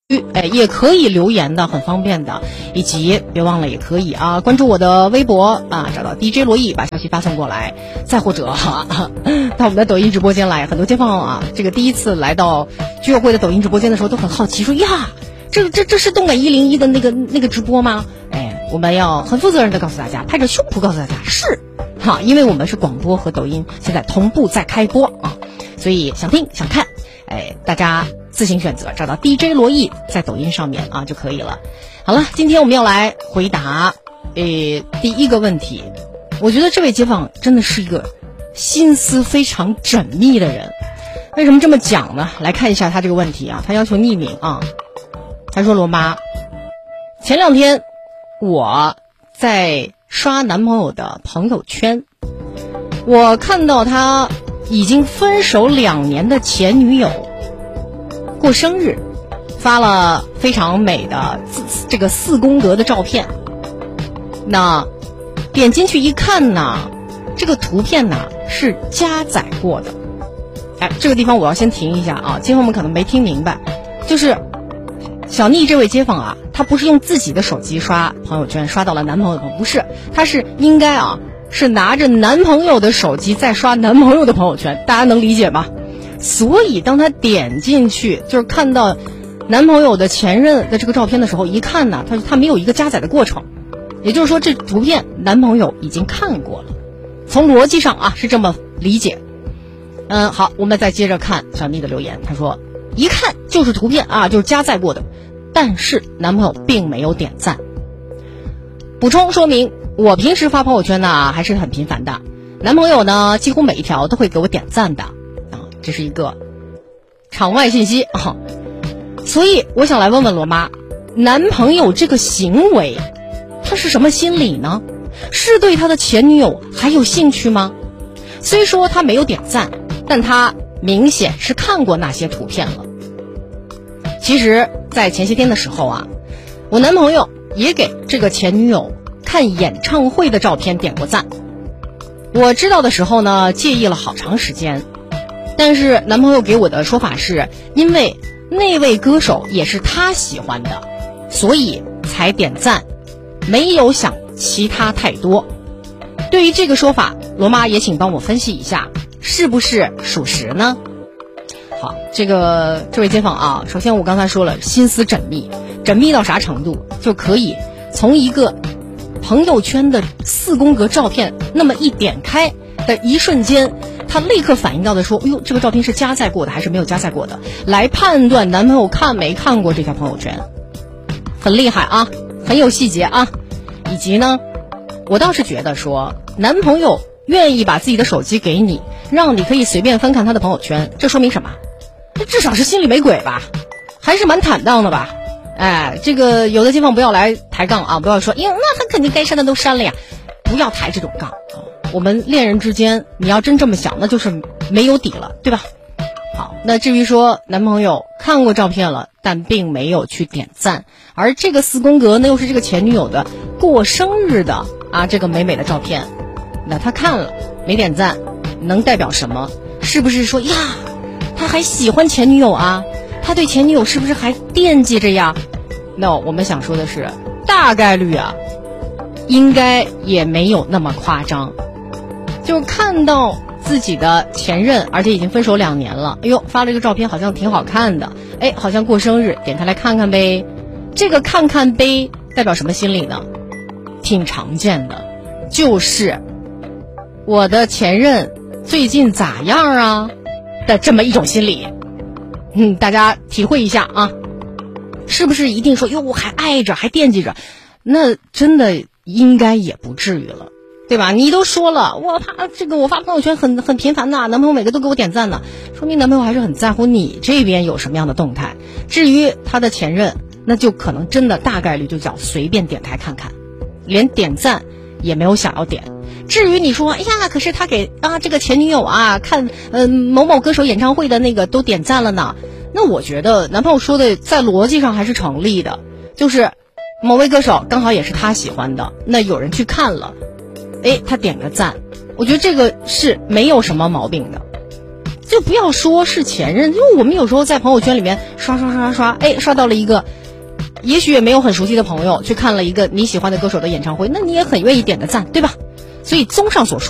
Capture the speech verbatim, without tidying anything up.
哎，也可以留言的，很方便的。以及别忘了也可以啊，关注我的微博啊，找到 D J 罗毅，把消息发送过来。再或者哈、啊，到我们的抖音直播间来，很多街坊啊，这个第一次来到居委会的抖音直播间的时候都很好奇，说呀，这这这是动感一零一的那个那个直播吗？哎，我们要很负责任的告诉大家，拍着胸脯告诉大家是哈，因为我们是广播和抖音现在同步在开播啊，所以想听想看，哎，大家自行选择，找到 D J 罗毅在抖音上面啊就可以了。好了，今天我们要来回答呃第一个问题。我觉得这位街坊真的是一个心思非常缜密的人。为什么这么讲呢？来看一下他这个问题啊，他要求匿名啊。他说：罗妈，前两天我在刷男朋友的朋友圈，我看到他已经分手两年的前女友过生日，发了非常美的这个四宫格的照片。那点进去一看呢，这个图片呢是加载过的。哎，这个地方我要先停一下啊，街坊们可能没听明白，就是小妮这位街坊啊，她不是用自己的手机刷朋友圈刷到了男朋友的，不是，她是应该啊是拿着男朋友的手机在刷男朋友的朋友圈，大家能理解吗？所以当她点进去就是看到男朋友的前任的这个照片的时候，一看呢，他他没有一个加载的过程，也就是说这图片男朋友已经看过了，从逻辑上啊是这么理解。嗯，好，我们再接着看小妮的留言，她说一看就是图片啊，就是加载过的，但是男朋友并没有点赞。补充说明，我平时发朋友圈呢还是很频繁的，男朋友呢几乎每一条都会给我点赞的啊，这是一个场外信息啊。所以我想来问问罗妈，男朋友这个行为他是什么心理呢？是对他的前女友还有兴趣吗？虽说他没有点赞，但他明显是看过那些图片了。其实在前些天的时候啊，我男朋友也给这个前女友看演唱会的照片点过赞。我知道的时候呢，介意了好长时间，但是男朋友给我的说法是因为那位歌手也是他喜欢的，所以才点赞，没有想其他太多。对于这个说法，罗妈也请帮我分析一下，是不是属实呢？好，这个这位街坊啊，首先我刚才说了，心思缜密，缜密到啥程度，就可以从一个朋友圈的四宫格照片那么一点开的一瞬间，他立刻反应到的说，哎呦，这个照片是加载过的还是没有加载过的，来判断男朋友看没看过这条朋友圈。很厉害啊，很有细节啊。以及呢，我倒是觉得说，男朋友愿意把自己的手机给你，让你可以随便翻看他的朋友圈，这说明什么？至少是心里没鬼吧，还是蛮坦荡的吧。哎，这个有的街坊不要来抬杠啊，不要说，因为那他肯定该删的都删了呀，不要抬这种杠。我们恋人之间，你要真这么想，那就是没有底了，对吧？好，那至于说男朋友看过照片了，但并没有去点赞，而这个四宫格呢，又是这个前女友的过生日的啊，这个美美的照片，那他看了没点赞，能代表什么？是不是说呀，他还喜欢前女友啊？他对前女友是不是还惦记着呀？那我们想说的是，大概率啊，应该也没有那么夸张。就看到自己的前任，而且已经分手两年了，哎呦，发了一个照片，好像挺好看的，哎，好像过生日，点开来看看呗。这个看看呗，代表什么心理呢？挺常见的，就是我的前任最近咋样啊的这么一种心理。嗯，大家体会一下啊，是不是一定说哟我还爱着还惦记着？那真的应该也不至于了，对吧？你都说了，我怕这个我发朋友圈很很频繁呐，男朋友每个都给我点赞呢，说明男朋友还是很在乎你这边有什么样的动态。至于他的前任，那就可能真的大概率就叫随便点开看看，连点赞也没有想要点。至于你说，哎呀，可是他给啊这个前女友啊看呃某某歌手演唱会的那个都点赞了呢，那我觉得男朋友说的在逻辑上还是成立的，就是某位歌手刚好也是他喜欢的，那有人去看了，哎，他点个赞，我觉得这个是没有什么毛病的。 就不要说是前任，因为我们有时候在朋友圈里面刷刷刷刷刷，哎，刷到了一个也许也没有很熟悉的朋友去看了一个你喜欢的歌手的演唱会，那你也很愿意点个赞，对吧？所以综上所述。